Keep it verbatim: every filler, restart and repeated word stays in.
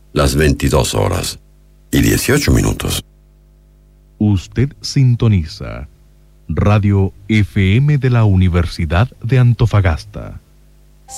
las veintidós horas y dieciocho minutos. Usted sintoniza Radio F M de la Universidad de Antofagasta.